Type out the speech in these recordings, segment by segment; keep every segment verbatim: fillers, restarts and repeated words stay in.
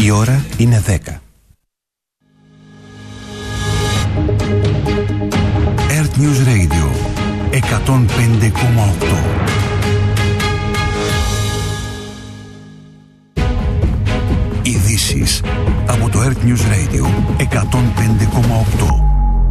Η ώρα είναι δέκα. Earth News Radio εκατόν πέντε κόμμα οκτώ. Ειδήσεις από το Earth News Radio εκατόν πέντε κόμμα οκτώ.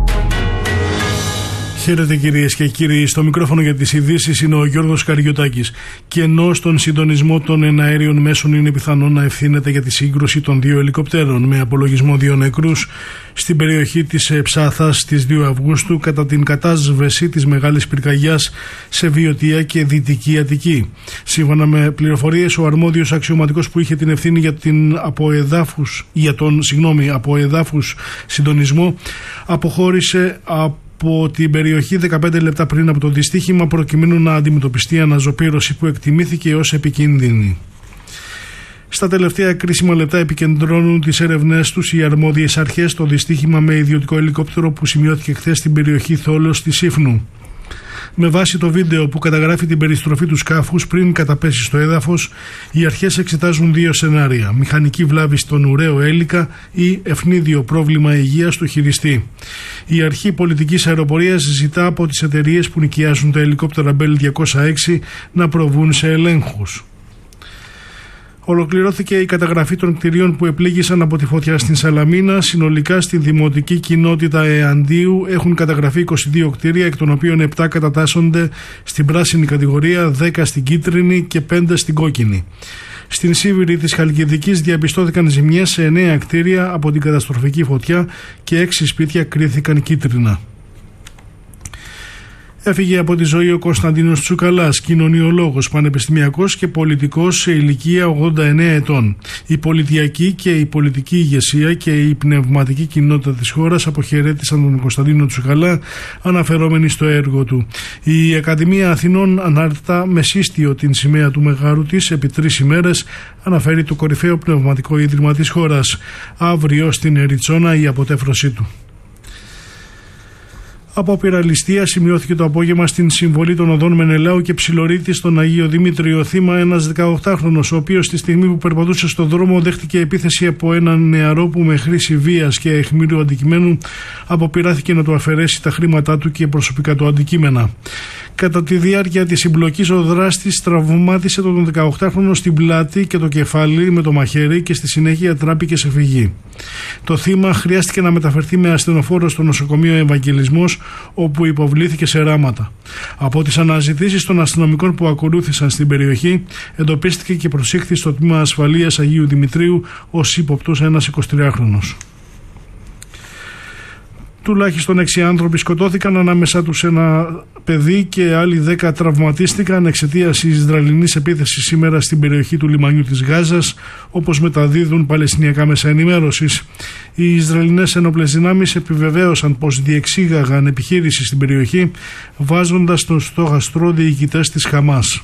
Χαίρετε κυρίες και κύριοι, στο μικρόφωνο για τις ειδήσεις είναι ο Γιώργος Καριωτάκης. Και ενώ στον συντονισμό των εναέριων μέσων είναι πιθανό να ευθύνεται για τη σύγκρουση των δύο ελικοπτέρων με απολογισμό δύο νεκρούς στην περιοχή της Ψάθας στις δύο Αυγούστου κατά την κατάσβεση της μεγάλης πυρκαγιάς σε Βιωτία και Δυτική Αττική. Σύμφωνα με πληροφορίες, ο αρμόδιος αξιωματικός που είχε την ευθύνη για, την αποεδάφους, για τον συγγνώμη, αποεδάφους συντονισμό αποχώρησε από από την περιοχή δεκαπέντε λεπτά πριν από το δυστύχημα προκειμένου να αντιμετωπιστεί αναζωπήρωση που εκτιμήθηκε ως επικίνδυνη. Στα τελευταία κρίσιμα λεπτά επικεντρώνουν τις έρευνές τους οι αρμόδιες αρχές στο δυστύχημα με ιδιωτικό ελικόπτερο που σημειώθηκε χθες στην περιοχή Θόλος της Σύφνου. Με βάση το βίντεο που καταγράφει την περιστροφή του σκάφους πριν καταπέσει στο έδαφος, οι αρχές εξετάζουν δύο σενάρια: μηχανική βλάβη στον ουραίο έλικα ή ευνίδιο πρόβλημα υγείας του χειριστή. Η Αρχή Πολιτικής Αεροπορίας ζητά από τις εταιρείες που νοικιάζουν τα ελικόπτερα Bell διακόσια έξι να προβούν σε ελέγχους. Ολοκληρώθηκε η καταγραφή των κτηρίων που επλήγησαν από τη φωτιά στην Σαλαμίνα. Συνολικά στη δημοτική κοινότητα Εαντίου έχουν καταγραφεί είκοσι δύο κτίρια, εκ των οποίων επτά κατατάσσονται στην πράσινη κατηγορία, δέκα στην κίτρινη και πέντε στην κόκκινη. Στην Σίβηρη της Χαλκιδικής διαπιστώθηκαν ζημιές σε εννέα κτίρια από την καταστροφική φωτιά και έξι σπίτια κρίθηκαν κίτρινα. Έφυγε από τη ζωή ο Κωνσταντίνος Τσουκαλάς, κοινωνιολόγος, πανεπιστημιακός και πολιτικός σε ηλικία ογδόντα εννέα ετών. Η πολιτιακή και η πολιτική ηγεσία και η πνευματική κοινότητα της χώρας αποχαιρέτησαν τον Κωνσταντίνο Τσουκαλά αναφερόμενοι στο έργο του. Η Ακαδημία Αθηνών ανάρτητα με σύστιο την σημαία του μεγάρου της επί τρεις ημέρες, αναφέρει το κορυφαίο πνευματικό ίδρυμα της χώρας. Αύριο στην Εριτσόνα η αποτέφρωσή του. Απόπειρα ληστεία σημειώθηκε το απόγευμα στην συμβολή των οδών Μενελάου και Ψιλορίτη στον Αγίο Δημήτριο. Θύμα ένας δεκαοκτάχρονος, ο οποίος στη στιγμή που περπατούσε στον δρόμο δέχτηκε επίθεση από έναν νεαρό που με χρήση βίας και αιχμήριου αντικειμένου αποπειράθηκε να του αφαιρέσει τα χρήματά του και προσωπικά του αντικείμενα. Κατά τη διάρκεια της συμπλοκής, ο δράστης τραυμάτισε τον δεκαοκτάχρονο στην πλάτη και το κεφάλι με το μαχαίρι και στη συνέχεια τράπηκε σε φυγή. Το θύμα χρειάστηκε να μεταφερθεί με ασθενοφόρο στο νοσοκομείο Ευαγγελισμός, όπου υποβλήθηκε σε ράματα. Από τις αναζητήσεις των αστυνομικών που ακολούθησαν στην περιοχή, εντοπίστηκε και προσήχθη στο τμήμα ασφαλείας Αγίου Δημητρίου ως ύποπτος ένας εικοσιτριάχρονος. Τουλάχιστον έξι άνθρωποι σκοτώθηκαν, ανάμεσά τους ένα παιδί, και άλλοι δέκα τραυματίστηκαν εξαιτίας της Ισραηλινής επίθεσης σήμερα στην περιοχή του λιμανιού της Γάζας, όπως μεταδίδουν παλαιστινιακά μέσα ενημέρωσης. Οι Ισραηλινές ενόπλες δυνάμεις επιβεβαίωσαν πως διεξήγαγαν επιχείρηση στην περιοχή, βάζοντας στο στόχαστρο διοικητές της Χαμάς.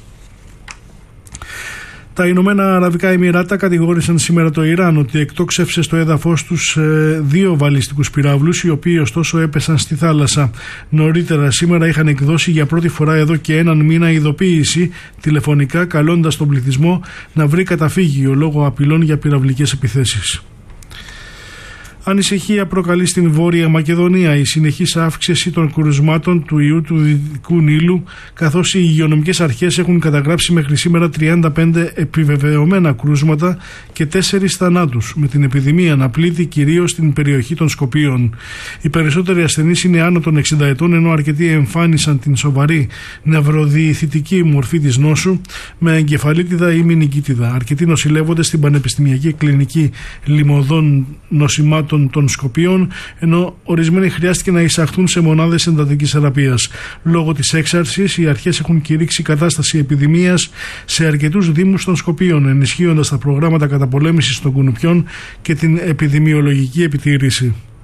Τα Ηνωμένα Αραβικά Εμιράτα κατηγόρησαν σήμερα το Ιράν ότι εκτόξευσε στο έδαφος τους ε, δύο βαλιστικούς πυράβλους, οι οποίοι ωστόσο έπεσαν στη θάλασσα. Νωρίτερα σήμερα είχαν εκδώσει για πρώτη φορά εδώ και έναν μήνα ειδοποίηση τηλεφωνικά, καλώντας τον πληθυσμό να βρει καταφύγιο λόγω απειλών για πυραυλικές επιθέσεις. Ανησυχία προκαλεί στην Βόρεια Μακεδονία η συνεχής αύξηση των κρουσμάτων του ιού του Δυτικού Νείλου, καθώς οι υγειονομικές αρχές έχουν καταγράψει μέχρι σήμερα τριάντα πέντε επιβεβαιωμένα κρούσματα και τέσσερις θανάτους, με την επιδημία να πλήττει κυρίως στην περιοχή των Σκοπίων. Οι περισσότεροι ασθενείς είναι άνω των εξήντα ετών, ενώ αρκετοί εμφάνισαν την σοβαρή νευροδιηθητική μορφή της νόσου με εγκεφαλίτιδα ή μηνικίτιδα. Αρκετοί νοσηλεύονται στην Πανεπιστημιακή Κλινική Λιμωδών Νοσημάτων των Σκοπίων, ενώ ορισμένοι χρειάστηκε να εισαχθούν σε μονάδες εντατικής θεραπείας. Λόγω της έξαρσης, οι αρχές έχουν κηρύξει κατάσταση επιδημίας σε αρκετούς δήμους των Σκοπίων, ενισχύοντας τα προγράμματα καταπολέμησης των κουνουπιών και την επιδημιολογική επιτήρηση.